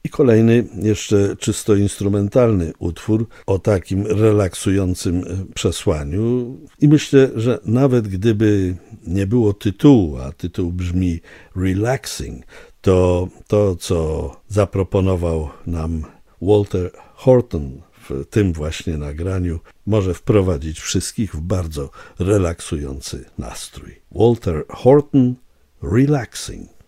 I kolejny, jeszcze czysto instrumentalny utwór o takim relaksującym przesłaniu. I myślę, że nawet gdyby nie było tytułu, a tytuł brzmi Relaxing, to co zaproponował nam Walter Horton w tym właśnie nagraniu, może wprowadzić wszystkich w bardzo relaksujący nastrój. Walter Horton, Relaxing.